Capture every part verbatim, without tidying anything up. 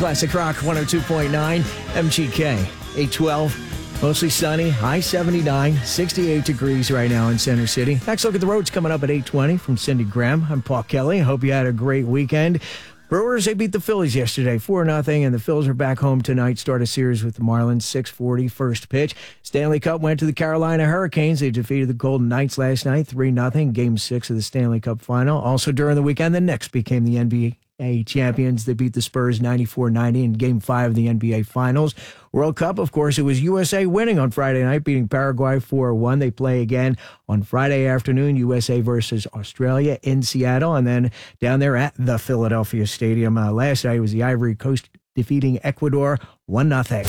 Classic Rock one oh two point nine, M G K, eight twelve. Mostly sunny, high seventy-nine, sixty-eight degrees right now in Center City. Next look at the roads coming up at eight twenty from Cindy Graham. I'm Paul Kelly. I hope you had a great weekend. Brewers, they beat the Phillies yesterday, four nothing, and the Phils are back home tonight. Start a series with the Marlins, six forty, first pitch. Stanley Cup went to the Carolina Hurricanes. They defeated the Golden Knights last night, three nothing, game six of the Stanley Cup final. Also during the weekend, the Knicks became the N B A champions. They beat the Spurs ninety-four ninety in game five of the N B A Finals. World Cup, of course, it was U S A winning on Friday night, beating Paraguay four one. They play again on Friday afternoon, U S A versus Australia in Seattle, and then down there at the Philadelphia Stadium. Uh, last night was the Ivory Coast defeating Ecuador one nothing.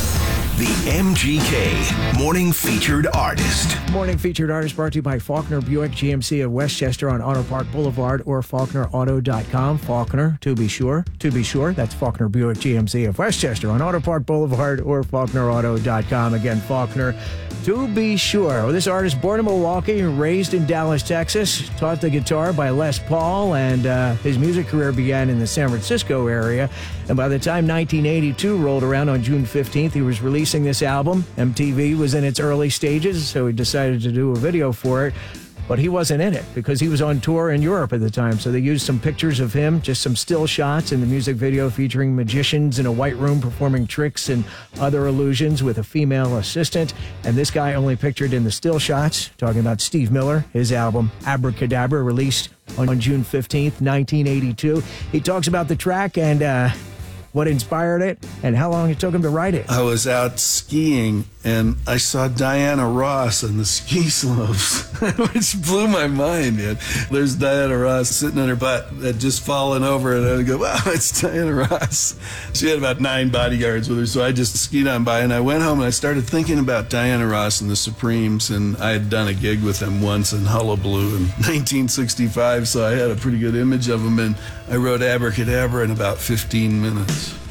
The M G K Morning Featured Artist. Morning Featured Artist brought to you by Faulkner Buick G M C of Westchester on Auto Park Boulevard or Faulkner Auto dot com. Faulkner, to be sure. To be sure, that's Faulkner Buick G M C of Westchester on Auto Park Boulevard or Faulkner Auto dot com. Again, Faulkner, to be sure. Well, this artist, born in Milwaukee, raised in Dallas, Texas, taught the guitar by Les Paul, and uh, his music career began in the San Francisco area. And by the time nineteen eighty-two rolled around on June fifteenth, he was releasing this album. M T V was in its early stages, so he decided to do a video for it. But he wasn't in it because he was on tour in Europe at the time. So they used some pictures of him, just some still shots in the music video featuring magicians in a white room performing tricks and other illusions with a female assistant. And this guy only pictured in the still shots, talking about Steve Miller, his album Abracadabra, released on June fifteenth, nineteen eighty-two. He talks about the track and uh, what inspired it and how long it took him to write it. I was out skiing and I saw Diana Ross on the ski slopes, which blew my mind, man. There's Diana Ross sitting on her butt had just fallen over, and I would go, wow, it's Diana Ross. She had about nine bodyguards with her, so I just skied on by, and I went home and I started thinking about Diana Ross and the Supremes, and I had done a gig with them once in Hullabaloo in nineteen sixty-five, so I had a pretty good image of them, and I wrote Abracadabra in about fifteen minutes.